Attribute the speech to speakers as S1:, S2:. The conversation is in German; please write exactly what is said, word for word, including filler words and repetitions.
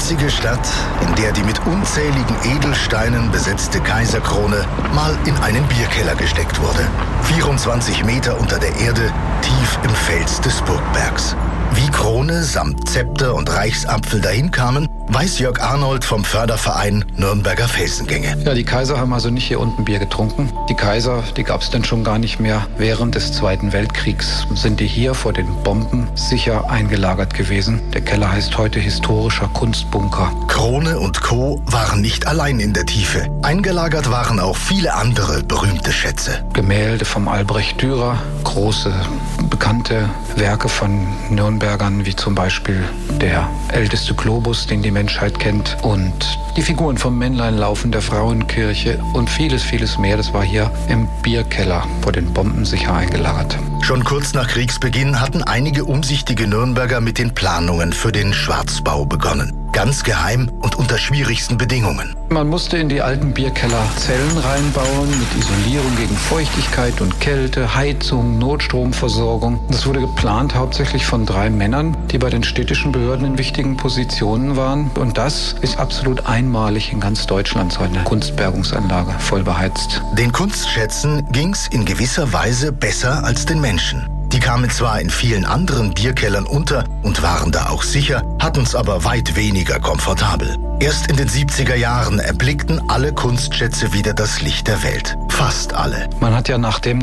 S1: winzige Stadt, in der die mit unzähligen Edelsteinen besetzte Kaiserkrone mal in einen Bierkeller gesteckt wurde. vierundzwanzig Meter unter der Erde, tief im Fels des Burgbergs. Wie Krone samt Zepter und Reichsapfel dahin kamen, weiß Jörg Arnold vom Förderverein Nürnberger Felsengänge.
S2: Ja, die Kaiser haben also nicht hier unten Bier getrunken. Die Kaiser, die gab es dann schon gar nicht mehr. Während des Zweiten Weltkriegs sind die hier vor den Bomben sicher eingelagert gewesen. Der Keller heißt heute Historischer Kunstbunker.
S1: Krone und Co. waren nicht allein in der Tiefe. Eingelagert waren auch viele andere berühmte Schätze.
S2: Gemälde vom Albrecht Dürer, große bekannte Werke von Nürnbergern, wie zum Beispiel der älteste Globus, den die Menschheit kennt, und die Figuren vom Männleinlaufen der Frauenkirche und vieles, vieles mehr. Das war hier im Bierkeller vor den Bomben sicher eingelagert.
S1: Schon kurz nach Kriegsbeginn hatten einige umsichtige Nürnberger mit den Planungen für den Schwarzbau begonnen. Ganz geheim und unter schwierigsten Bedingungen.
S2: Man musste in die alten Bierkeller Zellen reinbauen mit Isolierung gegen Feuchtigkeit und Kälte, Heizung, Notstromversorgung. Das wurde geplant hauptsächlich von drei Männern, die bei den städtischen Behörden in wichtigen Positionen waren. Und das ist absolut einmalig in ganz Deutschland, so eine Kunstbergungsanlage, voll beheizt.
S1: Den Kunstschätzen ging's in gewisser Weise besser als den Menschen. Die kamen zwar in vielen anderen Bierkellern unter und waren da auch sicher, hatten's aber weit weniger komfortabel. Erst in den siebziger Jahren erblickten alle Kunstschätze wieder das Licht der Welt. Fast alle.
S2: Man hat ja nach dem